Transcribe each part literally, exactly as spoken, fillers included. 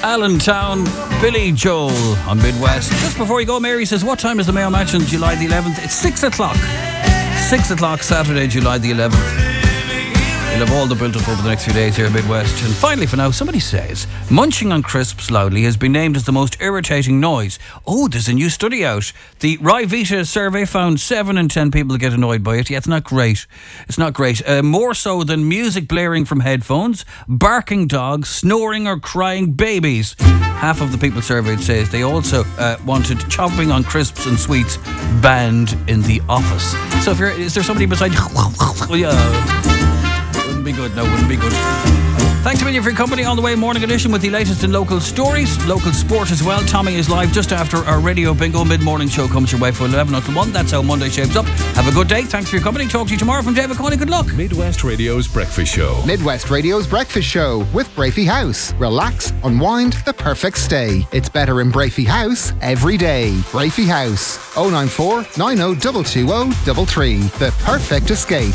Allentown, Billy Joel on Midwest. Just before you go, Mary says, what time is the Mayo match on July the eleventh? It's six o'clock. six o'clock Saturday, July the eleventh. We'll have all the build-up over the next few days here at Midwest. And finally, for now, somebody says munching on crisps loudly has been named as the most irritating noise. Oh, there's a new study out. The Ryvita survey found seven in ten people get annoyed by it. Yeah, it's not great. It's not great. Uh, more so than music blaring from headphones, barking dogs, snoring or crying babies. Half of the people surveyed says they also uh, wanted chomping on crisps and sweets banned in the office. So if you're, is there somebody beside you? Yeah. Wouldn't be good, no, wouldn't be good. Thanks a million for your company on the way. Morning edition with the latest in local stories, local sport as well. Tommy is live just after our radio bingo. Mid-morning show comes your way for eleven until one. That's how Monday shapes up. Have a good day. Thanks for your company. Talk to you tomorrow from David Coyne. Good luck. Midwest Radio's Breakfast Show. Midwest Radio's Breakfast Show with Brafey House. Relax, unwind, the perfect stay. It's better in Brafey House every day. Brafey House. oh nine four, nine oh two two oh three three. The perfect escape.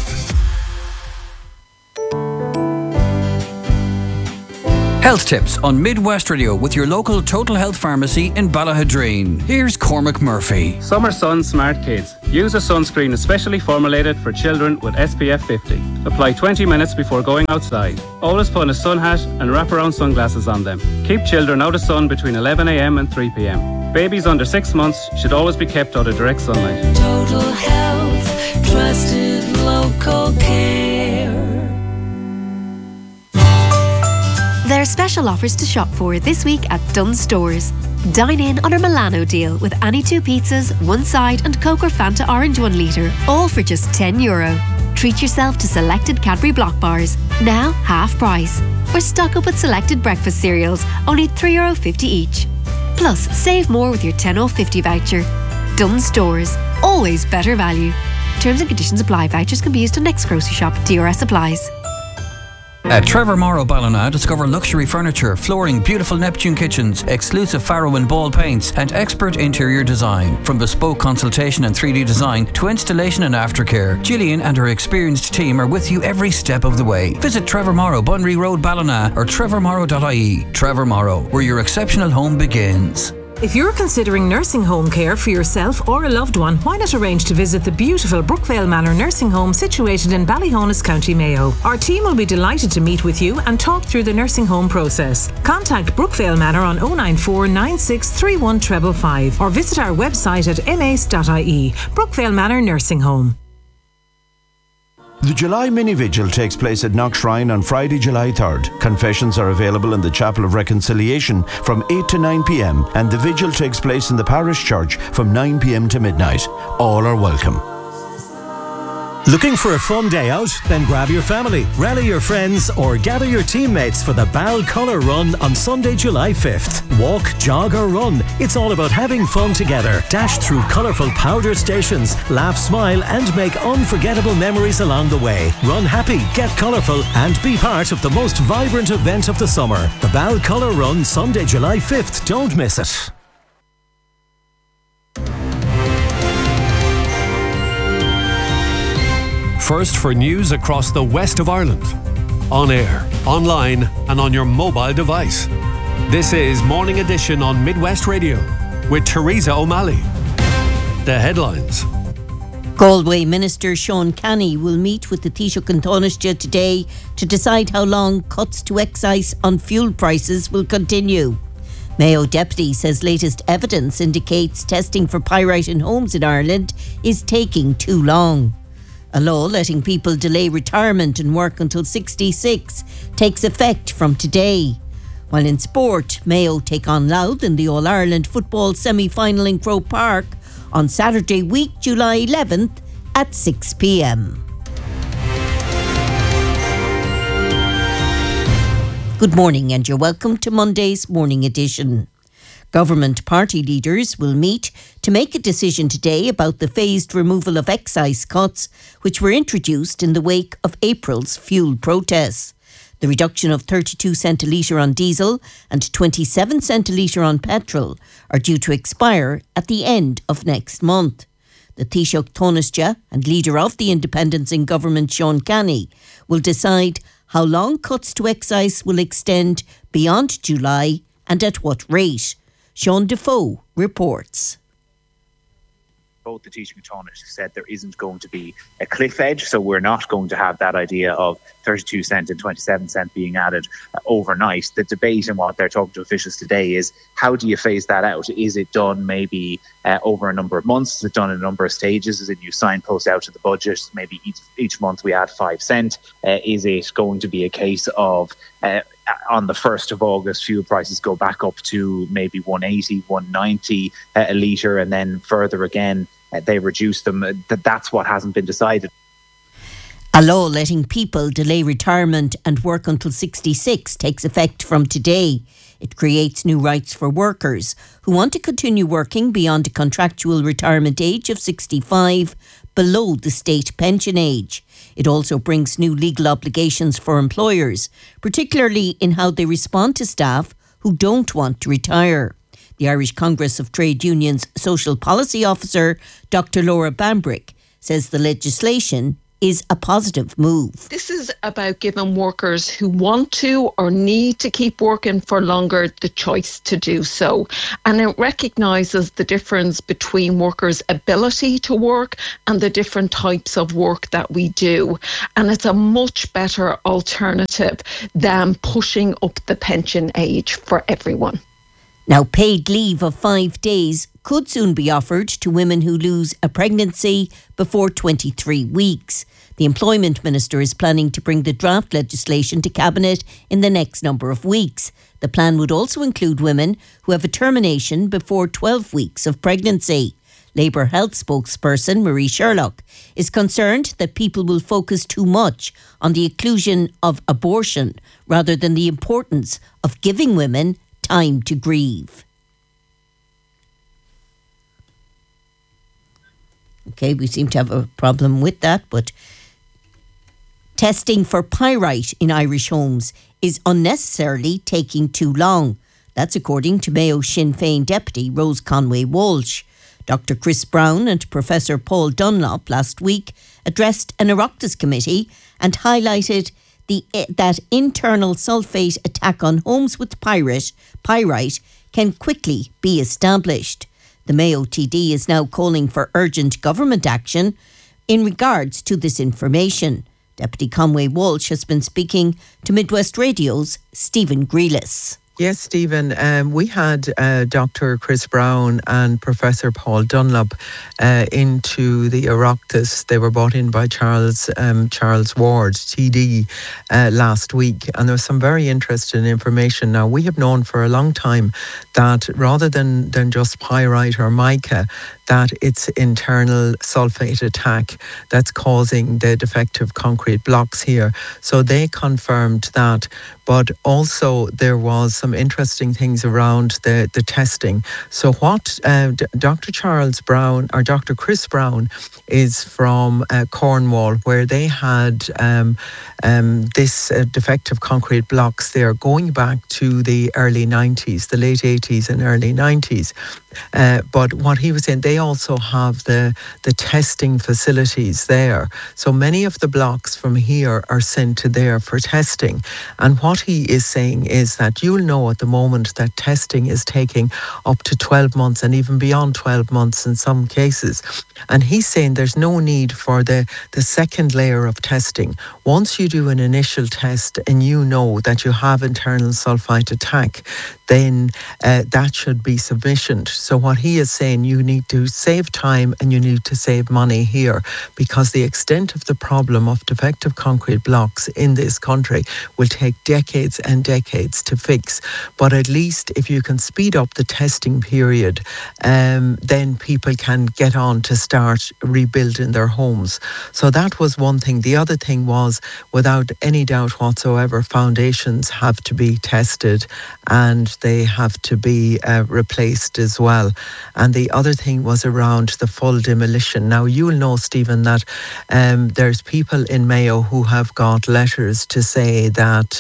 Health tips on Midwest Radio with your local Total Health Pharmacy in Ballahadreen. Here's Cormac Murphy. Summer Sun Smart Kids. Use a sunscreen especially formulated for children with S P F fifty. Apply twenty minutes before going outside. Always put a sun hat and wraparound sunglasses on them. Keep children out of sun between eleven a.m. and three p.m. Babies under six months should always be kept out of direct sunlight. Total Health, trusted local care. There are special offers to shop for this week at Dunnes Stores. Dine in on our Milano deal with any two pizzas, one side and Coke or Fanta Orange one litre, all for just ten euro. Treat yourself to selected Cadbury Block bars, now half price. Or stock up with selected breakfast cereals, only three euro fifty each. Plus, save more with your ten euro fifty voucher. Dunnes Stores, always better value. Terms and conditions apply. Vouchers can be used on next grocery shop. D R S applies. At Trevor Morrow Ballina, discover luxury furniture, flooring, beautiful Neptune kitchens, exclusive Farrow and Ball paints, and expert interior design. From bespoke consultation and three D design to installation and aftercare, Gillian and her experienced team are with you every step of the way. Visit Trevor Morrow, Bunry Road, Ballina, or trevor morrow dot I E. Trevor Morrow, where your exceptional home begins. If you're considering nursing home care for yourself or a loved one, why not arrange to visit the beautiful Brookvale Manor Nursing Home situated in Ballyhonus, County Mayo. Our team will be delighted to meet with you and talk through the nursing home process. Contact Brookvale Manor on oh nine four, nine six three one five five five or visit our website at m a c e dot I E. Brookvale Manor Nursing Home. The July Mini Vigil takes place at Knock Shrine on Friday, July third. Confessions are available in the Chapel of Reconciliation from eight to nine p.m. and the vigil takes place in the parish church from nine p.m. to midnight. All are welcome. Looking for a fun day out? Then grab your family, rally your friends or gather your teammates for the Bal Colour Run on Sunday, July fifth. Walk, jog or run. It's all about having fun together. Dash through colourful powder stations, laugh, smile and make unforgettable memories along the way. Run happy, get colourful and be part of the most vibrant event of the summer. The Bal Colour Run, Sunday, July fifth. Don't miss it. First for news across the west of Ireland. On air, online and on your mobile device. This is Morning Edition on Midwest Radio with Teresa O'Malley. The headlines. Galway Minister Sean Canny will meet with the Taoiseach and Taoiseach today to decide how long cuts to excise on fuel prices will continue. Mayo Deputy says latest evidence indicates testing for pyrite in homes in Ireland is taking too long. A law letting people delay retirement and work until sixty-six takes effect from today. While in sport, Mayo take on Louth in the All-Ireland football semi-final in Croke Park on Saturday week, July eleventh at six p.m. Good morning and you're welcome to Monday's Morning Edition. Government party leaders will meet to make a decision today about the phased removal of excise cuts which were introduced in the wake of April's fuel protests. The reduction of thirty-two cent a litre on diesel and twenty-seven cent a litre on petrol are due to expire at the end of next month. The Taoiseach Taoiseach and leader of the Independents in government, Sean Canny, will decide how long cuts to excise will extend beyond July and at what rate. Sean Defoe reports. Both the Taoiseach and Taoiseach said there isn't going to be a cliff edge, so we're not going to have that idea of thirty-two cent and twenty-seven cent being added uh, overnight. The debate and what they're talking to officials today is, how do you phase that out? Is it done maybe uh, over a number of months? Is it done in a number of stages? Is it you signpost out to the budget? Maybe each, each month we add five cent. Uh, is it going to be a case of uh, on the first of August, fuel prices go back up to maybe one eighty, one ninety uh, a litre, and then further again, uh, they reduce them? Uh, that that's what hasn't been decided. A law letting people delay retirement and work until sixty-six takes effect from today. It creates new rights for workers who want to continue working beyond a contractual retirement age of sixty-five, below the state pension age. It also brings new legal obligations for employers, particularly in how they respond to staff who don't want to retire. The Irish Congress of Trade Unions Social Policy Officer, Doctor Laura Bambrick, says the legislation is a positive move. This is about giving workers who want to or need to keep working for longer the choice to do so. And it recognises the difference between workers' ability to work and the different types of work that we do. And it's a much better alternative than pushing up the pension age for everyone. Now, paid leave of five days could soon be offered to women who lose a pregnancy before twenty-three weeks. The Employment Minister is planning to bring the draft legislation to Cabinet in the next number of weeks. The plan would also include women who have a termination before twelve weeks of pregnancy. Labour Health spokesperson Marie Sherlock is concerned that people will focus too much on the exclusion of abortion rather than the importance of giving women time to grieve. Okay, we seem to have a problem with that, but testing for pyrite in Irish homes is unnecessarily taking too long. That's according to Mayo Sinn Féin Deputy Rose Conway Walsh. Doctor Chris Brown and Professor Paul Dunlop last week addressed an Oireachtas committee and highlighted the, that internal sulphate attack on homes with pyrite, pyrite can quickly be established. The Mayo T D is now calling for urgent government action in regards to this information. Deputy Conway Walsh has been speaking to Midwest Radio's Stephen Grealis. Yes, Stephen, um, we had uh, Doctor Chris Brown and Professor Paul Dunlop uh, into the Oireachtas. They were brought in by Charles um, Charles Ward, T D, uh, last week. And there was some very interesting information. Now, we have known for a long time that rather than, than just pyrite or mica, that it's internal sulphate attack that's causing the defective concrete blocks here. So they confirmed that. But also there was some interesting things around the, the testing. So what uh, D- Doctor Charles Brown, or Doctor Chris Brown, is from uh, Cornwall, where they had um, um, this uh, defective concrete blocks there going back to the early nineties, the late eighties and early nineties. Uh, but what he was saying, they also have the, the testing facilities there. So many of the blocks from here are sent to there for testing. And what he is saying is that you'll know at the moment that testing is taking up to twelve months and even beyond twelve months in some cases. And he's saying there's no need for the, the second layer of testing. Once you do an initial test and you know that you have internal sulphite attack, then uh, that should be sufficient. So what he is saying, you need to save time and you need to save money here, because the extent of the problem of defective concrete blocks in this country will take decades and decades to fix. But at least if you can speed up the testing period, um, then people can get on to start rebuilding their homes. So that was one thing. The other thing was, without any doubt whatsoever, foundations have to be tested and they have to be uh, replaced as well. well. And the other thing was around the full demolition. Now, you'll know, Stephen, that um, there's people in Mayo who have got letters to say that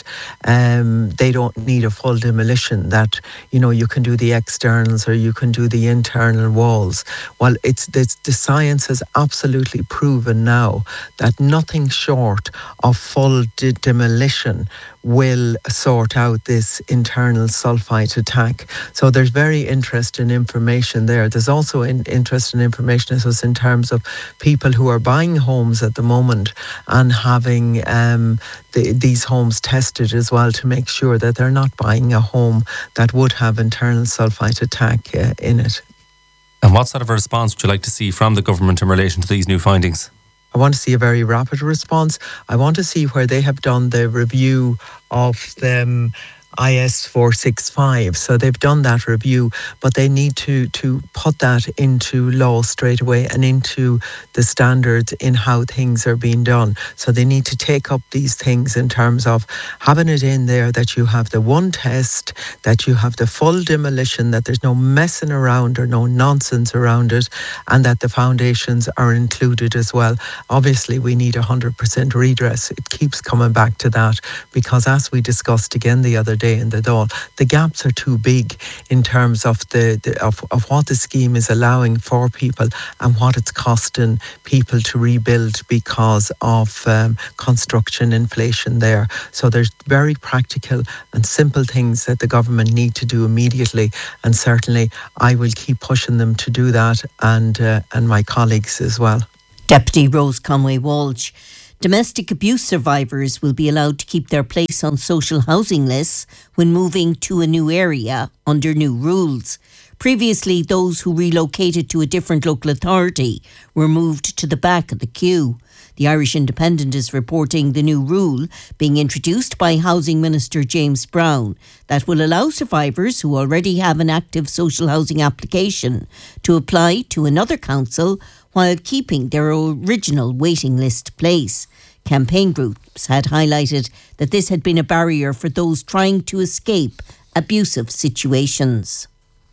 um, they don't need a full demolition, that, you know, you can do the externals or you can do the internal walls. Well, it's, it's the science has absolutely proven now that nothing short of full de- demolition will sort out this internal sulfite attack. So there's very interesting information there. There's also in, interesting information as in terms of people who are buying homes at the moment and having um, the, these homes tested as well to make sure that they're not buying a home that would have internal sulfite attack uh, in it. And what sort of a response would you like to see from the government in relation to these new findings? I want to see a very rapid response. I want to see where they have done the review of them I S four sixty-five. So they've done that review, but they need to, to put that into law straight away and into the standards in how things are being done. So they need to take up these things in terms of having it in there that you have the one test, that you have the full demolition, that there's no messing around or no nonsense around it, and that the foundations are included as well. Obviously, we need one hundred percent redress. It keeps coming back to that because, as we discussed again the other day in the Dáil, the gaps are too big in terms of the, the of, of what the scheme is allowing for people and what it's costing people to rebuild because of um, construction inflation there. So there's very practical and simple things that the government need to do immediately, and certainly I will keep pushing them to do that, and uh, and my colleagues as well. Deputy Rose Conway Walsh. Domestic abuse survivors will be allowed to keep their place on social housing lists when moving to a new area under new rules. Previously, those who relocated to a different local authority were moved to the back of the queue. The Irish Independent is reporting the new rule being introduced by Housing Minister James Brown that will allow survivors who already have an active social housing application to apply to another council while keeping their original waiting list place. Campaign groups had highlighted that this had been a barrier for those trying to escape abusive situations.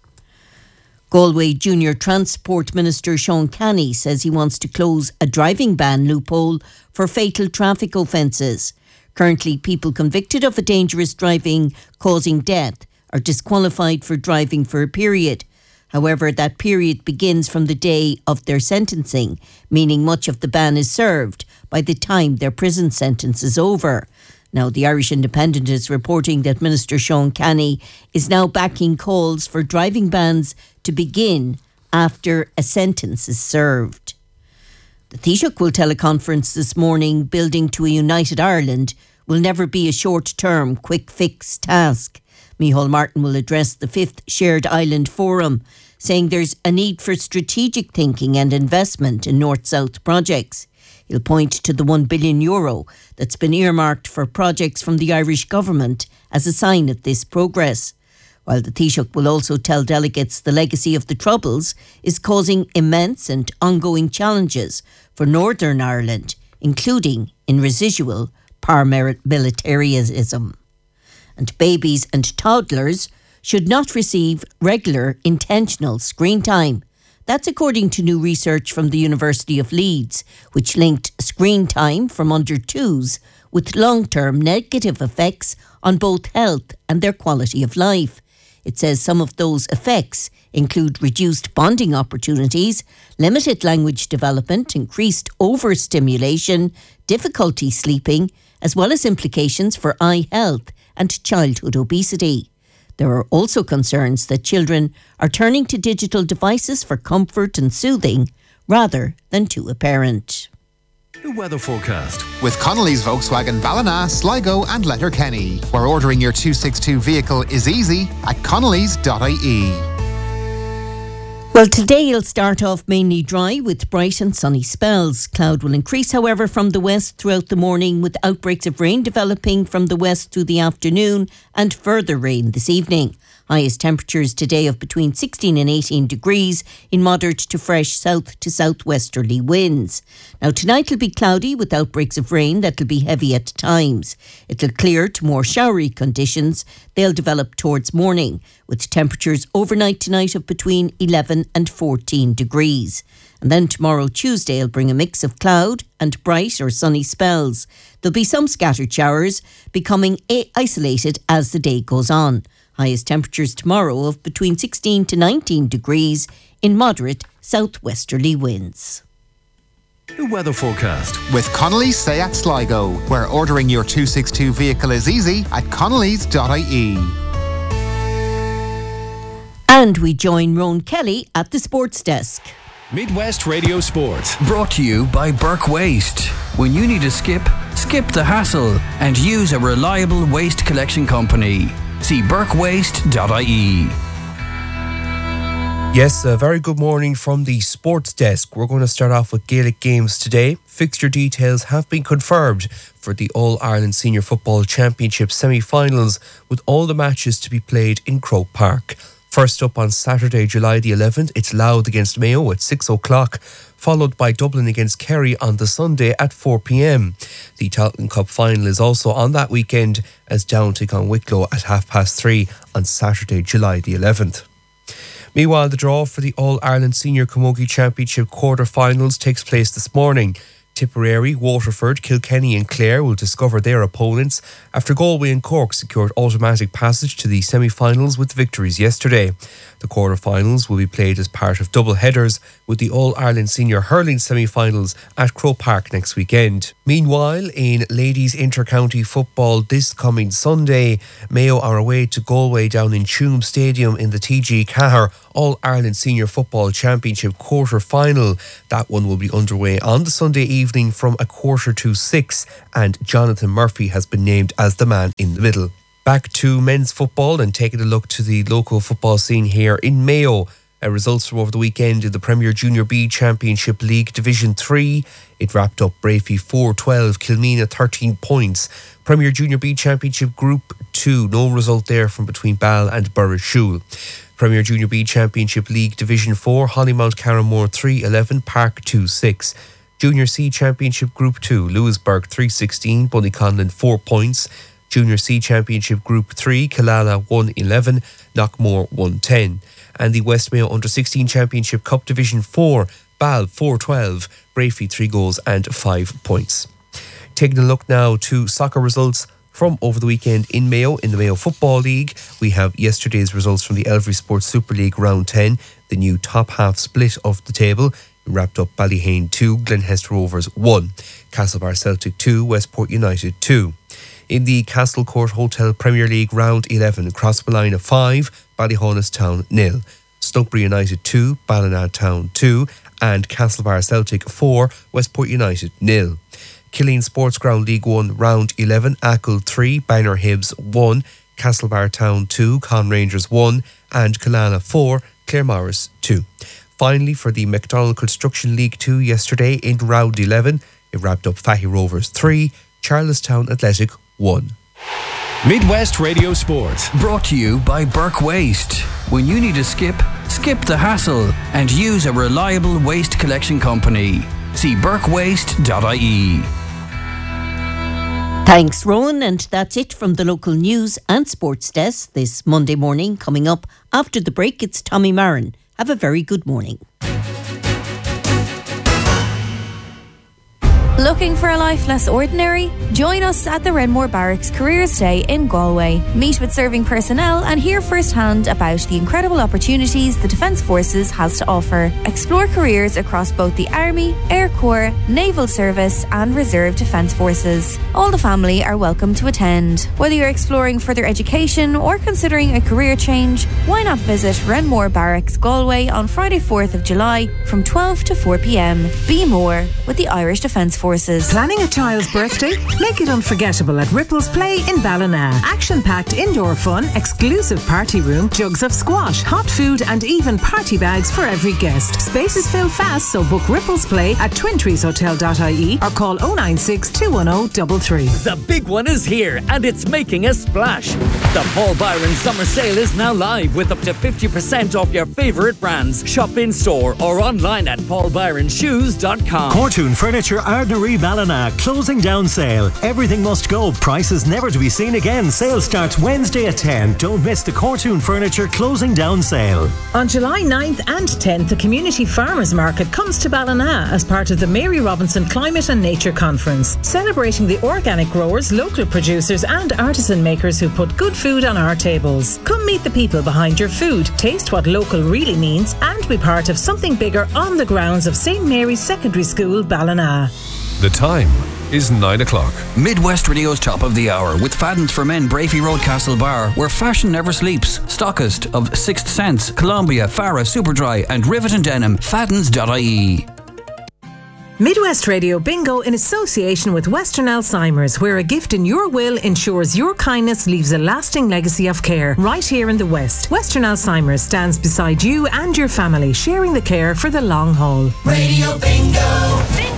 Galway Junior Transport Minister Sean Canny says he wants to close a driving ban loophole for fatal traffic offences. Currently, people convicted of a dangerous driving causing death are disqualified for driving for a period. However, that period begins from the day of their sentencing, meaning much of the ban is served by the time their prison sentence is over. Now, the Irish Independent is reporting that Minister Sean Canny is now backing calls for driving bans to begin after a sentence is served. The Taoiseach will teleconference this morning, building to a united Ireland will never be a short-term, quick-fix task. Micheál Martin will address the fifth Shared Island Forum, saying there's a need for strategic thinking and investment in North-South projects. He'll point to the one billion euro that's been earmarked for projects from the Irish government as a sign of this progress. While the Taoiseach will also tell delegates the legacy of the Troubles is causing immense and ongoing challenges for Northern Ireland, including in residual paramilitarism. And babies and toddlers should not receive regular intentional screen time. That's according to new research from the University of Leeds, which linked screen time from under twos with long-term negative effects on both health and their quality of life. It says some of those effects include reduced bonding opportunities, limited language development, increased overstimulation, difficulty sleeping, as well as implications for eye health and childhood obesity. There are also concerns that children are turning to digital devices for comfort and soothing rather than to a parent. The weather forecast with Connolly's Volkswagen Ballina, Sligo and Letterkenny, where ordering your two sixty-two vehicle is easy at connellys dot I E. Well, today it'll start off mainly dry with bright and sunny spells. Cloud will increase, however, from the west throughout the morning, with outbreaks of rain developing from the west through the afternoon and further rain this evening. Highest temperatures today of between sixteen and eighteen degrees in moderate to fresh south to southwesterly winds. Now tonight will be cloudy with outbreaks of rain that will be heavy at times. It'll clear to more showery conditions. They'll develop towards morning with temperatures overnight tonight of between eleven and fourteen degrees. And then tomorrow, Tuesday, will bring a mix of cloud and bright or sunny spells. There'll be some scattered showers, becoming isolated as the day goes on. Highest temperatures tomorrow of between sixteen to nineteen degrees in moderate southwesterly winds. The weather forecast with Connolly's Seat Sligo, where ordering your two sixty-two vehicle is easy at connellys dot I E. And we join Rowan Kelly at the sports desk. Midwest Radio Sport. Brought to you by Burke Waste. When you need to skip, skip the hassle and use a reliable waste collection company. See burke waste dot I E. Yes, a very good morning from the sports desk. We're going to start off with Gaelic games today. Fixture details have been confirmed for the All-Ireland Senior Football Championship semi-finals, with all the matches to be played in Croke Park. First up on Saturday, July the eleventh, it's Louth against Mayo at six o'clock, followed by Dublin against Kerry on the Sunday at four p.m. The Tailteann Cup final is also on that weekend as Down take on Wicklow at half past three on Saturday, July the eleventh. Meanwhile, the draw for the All-Ireland Senior Camogie Championship quarter-finals takes place this morning. Tipperary, Waterford, Kilkenny and Clare will discover their opponents after Galway and Cork secured automatic passage to the semi-finals with victories yesterday. The quarter-finals will be played as part of double headers with the All-Ireland Senior Hurling semi-finals at Croke Park next weekend. Meanwhile, in ladies inter-county football this coming Sunday, Mayo are away to Galway down in Tuam Stadium in the T G Cahir All-Ireland Senior Football Championship quarter-final. That one will be underway on the Sunday evening from a quarter to six, and Jonathan Murphy has been named as the man in the middle. Back to men's football and taking a look to the local football scene here in Mayo. Uh, results from over the weekend in the Premier Junior B Championship League Division three. It wrapped up Brafey four twelve, Kilmena thirteen points. Premier Junior B Championship Group two, no result there from between Ball and Burrishoole. Premier Junior B Championship League Division four, Hollymount Carramore three eleven, Park two six. Junior C Championship Group two, Lewisburg three sixteen, Bunnyconlin four points. Junior C Championship Group three, Killala one eleven, Knockmore one ten. And the West Mayo Under sixteen Championship Cup Division four, Ball four twelve, Brafey three goals and five points. Taking a look now to soccer results from over the weekend in Mayo, in the Mayo Football League. We have yesterday's results from the Elvery Sports Super League Round ten, the new top half split of the table. It wrapped up Ballyhane two, Glenhester Rovers one, Castlebar Celtic two, Westport United two. In the Castlecourt Hotel Premier League Round eleven, Crossmolina five, Ballyhonus Town nil, Stunkbury United two, Ballina Town two, and Castlebar Celtic four, Westport United nil. Killeen Sports Ground League one Round eleven, Achill three, Bangor Hibs one, Castlebar Town two, Con Rangers one, and Killala four, Claremorris two. Finally, for the McDonald Construction League two yesterday in Round eleven, it wrapped up Fahy Rovers three, Charlestown Athletic one. Midwest Radio Sport. Brought to you by Burke Waste. When you need to skip, skip the hassle and use a reliable waste collection company. See burke waste dot I E. Thanks, Rowan, and that's it from the local news and sports desk this Monday morning. Coming up after the break, it's Tommy Marin. Have a very good morning. Looking for a life less ordinary? Join us at the Renmore Barracks Careers Day in Galway. Meet with serving personnel and hear firsthand about the incredible opportunities the Defence Forces has to offer. Explore careers across both the Army, Air Corps, Naval Service and Reserve Defence Forces. All the family are welcome to attend. Whether you're exploring further education or considering a career change, why not visit Renmore Barracks Galway on Friday fourth of July from twelve to four p.m. Be more with the Irish Defence Forces. Planning a child's birthday? Make it unforgettable at Ripples Play in Ballina. Action-packed indoor fun, exclusive party room, jugs of squash, hot food and even party bags for every guest. Spaces fill fast, so book Ripples Play at twin trees hotel dot I E or call oh nine six, two one oh, three three. The big one is here and it's making a splash. The Paul Byron Summer Sale is now live with up to fifty percent off your favourite brands. Shop in store or online at paul byron shoes dot com. Cortoon Furniture Ardnaree Ballina closing down sale. Everything must go. Prices never to be seen again. Sale starts Wednesday at ten. Don't miss the Cortoon Furniture closing down sale. On July ninth and tenth, the Community Farmers Market comes to Ballina as part of the Mary Robinson Climate and Nature Conference, celebrating the organic growers, local producers and artisan makers who put good food on our tables. Come meet the people behind your food, taste what local really means and be part of something bigger on the grounds of Saint Mary's Secondary School, Ballina. The time is nine o'clock. Midwest Radio's top of the hour with Fadden's for Men, Brafey Road, Castlebar, where fashion never sleeps. Stockist of Sixth Sense, Columbia, Farah, Superdry and Rivet and Denim. Faddens dot I E. Midwest Radio Bingo in association with Western Alzheimer's, where a gift in your will ensures your kindness leaves a lasting legacy of care right here in the West. Western Alzheimer's stands beside you and your family, sharing the care for the long haul. Radio Bingo!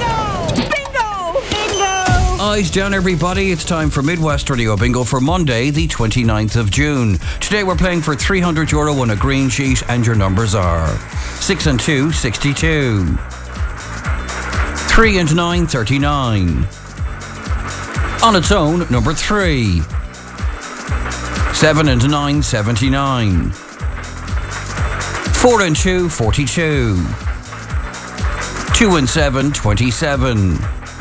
Eyes down, everybody. It's time for Midwest Radio Bingo for Monday, the twenty-ninth of June. Today we're playing for three hundred euro on a green sheet, and your numbers are six and two, sixty-two. three and nine, thirty-nine. On its own, number three. seven and nine, seventy-nine. four and two, forty-two. two and seven, twenty-seven.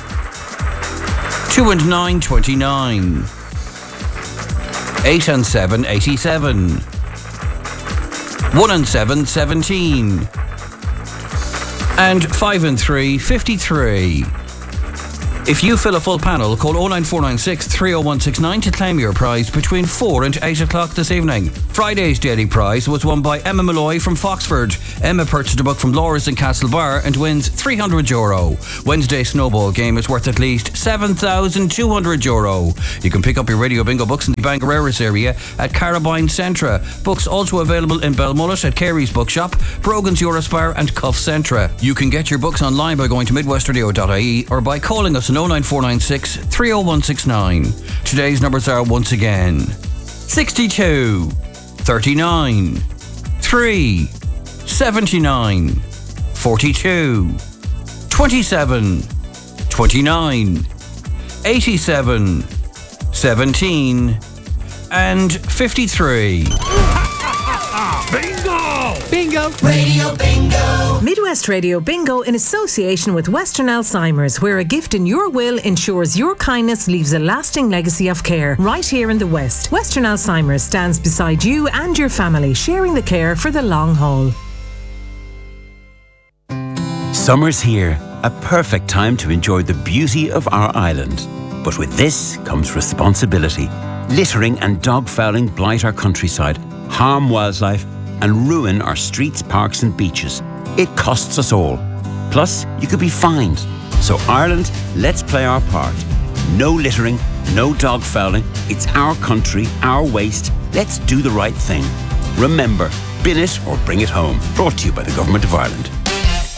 two and nine, twenty-nine. eight and seven, eighty-seven. one and seven, seventeen. And five and three, fifty-three. If you fill a full panel, call oh nine four nine six, three oh one six nine to claim your prize between four and eight o'clock this evening. Friday's daily prize was won by Emma Malloy from Foxford. Emma purchased a book from Laura's in Castlebar and wins three hundred euro. Wednesday's snowball game is worth at least seven thousand two hundred euro. You can pick up your Radio Bingo books in the Bangareras area at Carabine Centra. Books also available in Belmullet at Carey's Bookshop, Brogan's Eurospar and Cuff Centra. You can get your books online by going to midwest radio dot I E or by calling us on oh nine four nine six, three oh one six nine. Today's numbers are once again sixty-two, thirty-nine, three, seventy-nine, forty-two, twenty-seven, twenty-nine, eighty-seven, seventeen, and fifty-three. Bingo! Bingo! Radio Bingo! Midwest Radio Bingo in association with Western Alzheimer's, where a gift in your will ensures your kindness leaves a lasting legacy of care right here in the West. Western Alzheimer's stands beside you and your family, sharing the care for the long haul. Summer's here, a perfect time to enjoy the beauty of our island. But with this comes responsibility. Littering and dog fouling blight our countryside, harm wildlife, and ruin our streets, parks and beaches. It costs us all. Plus, you could be fined. So Ireland, let's play our part. No littering, no dog fouling. It's our country, our waste. Let's do the right thing. Remember, bin it or bring it home. Brought to you by the Government of Ireland.